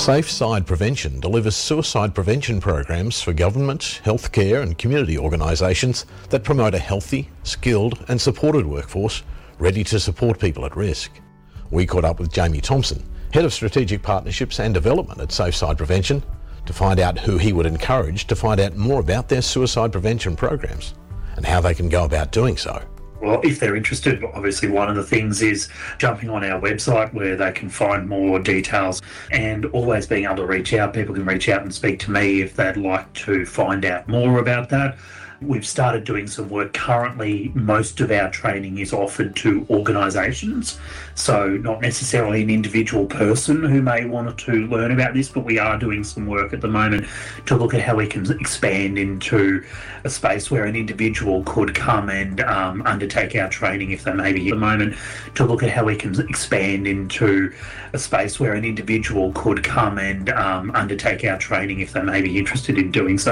Safe Side Prevention delivers suicide prevention programs for government, healthcare and community organisations that promote a healthy, skilled and supported workforce ready to support people at risk. We caught up with Jamie Thompson, Head of Strategic Partnerships and Development at Safe Side Prevention, to find out who he would encourage to find out more about their suicide prevention programs and how they can go about doing so. Well, if they're interested, obviously one of the things is jumping on our website where they can find more details, and always being able to reach out. People can reach out and speak to me if they'd like to find out more about that. We've started doing some work currently. Most of our training is offered to organisations, so not necessarily an individual person who may want to learn about this, but we are doing some work at the moment to look at how we can expand into a space where an individual could come and undertake our training if they may be at the moment, to look at how we can expand into a space where an individual could come and undertake our training if they may be interested in doing so.